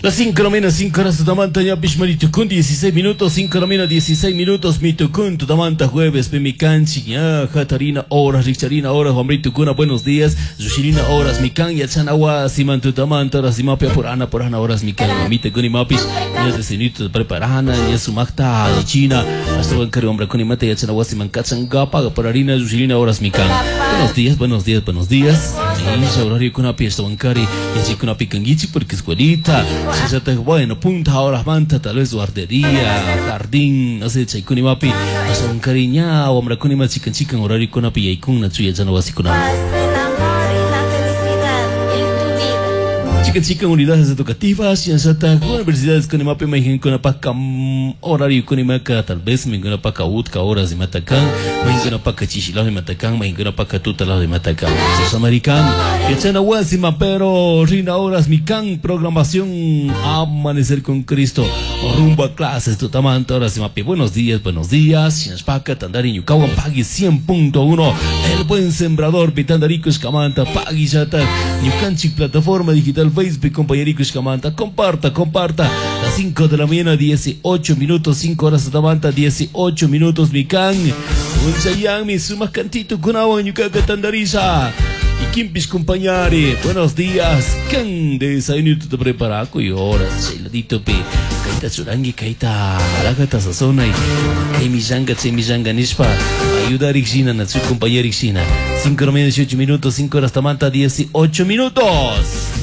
Las 5 horas de Tamanta ya Bishmarito con 16 minutos, 16 minutos, Mitukun, Tamanta jueves, Pemicanchi, ya Jatarina horas, Richarina horas, Hombrito Kuna, buenos días, Yushirina horas, Mikan, Yachanawa, Simantu Tamanta, horas, Simapia por Ana horas, Mikan, Mamita Kuni Mapis, ya de Senito de Preparana, ya Sumakta, China, hasta Bancari, Hombre Kunimate, Yachanawa, Simankatsan Gapa, por Harina, Yushirina horas, Mikan. Buenos días. Misha, horario Kuna Piesta Bancari, y así Kuna Picangichi, porque escuelita. Bueno, punta horas manta, tal vez guardería, jardín, no sé, chaikuni mapi, hasta un cariña, o hombre con chican, horario con api y con natsuya ya no va así con chican unidades educativas, y sata universidades con imapi me con apaca horario con imaca, tal vez me con apaca utka horas de matacan, me con apaca chichilao de matacan, me con apaca tutalao de matacan, sos americano, y chana guasima, pero rina horas mi can, programación Amanecer con Cristo, rumbo a clases, tutamanta horas de mapi, buenos días, Shinaspaca, Tandari, Yukawan, Pagui 100.1, el buen sembrador, Pitandarico Escamanta, Pagui Chata, Yucanchi, plataforma digital Facebook, compañerico Escamanta, comparta, las 5 de la mañana, 18 minutos, 5 horas de Tamanta, 18 minutos, mi can, un sayang, mi sumas cantito, Kunawan, Yukaka, Tandariza. Y Kimpis compañari, buenos días. Can de desayuno te prepara y ahora celadito pe. Kaita surangi kaita alagata sazona y mi nispa. Ayudar Ixina na su compañera Ixina. 5 horas 18 minutos, 5 horas Tamanta, 18 minutos.